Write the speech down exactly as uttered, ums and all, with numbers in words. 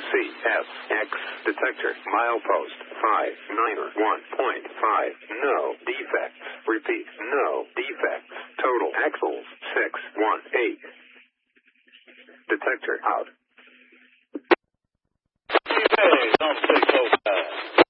C S X detector milepost five niner one point five. No defects. Repeat, no defects. Total axles six one eight. Detector out. Hey, don't say so fast.